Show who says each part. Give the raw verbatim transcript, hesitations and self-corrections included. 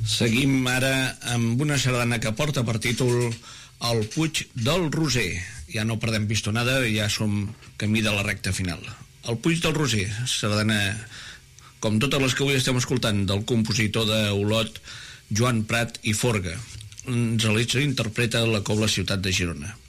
Speaker 1: Seguim ara amb una sardana que porta per títol El Puig del Roser. Ja no perdem pistonada, ja som camí de la recta final. El Puig del Roser, sardana com totes les que avui estem escoltant, del compositor d'Olot Joan Prat i Forga. Ens realitza i interpreta la Cobla Ciutat de Girona.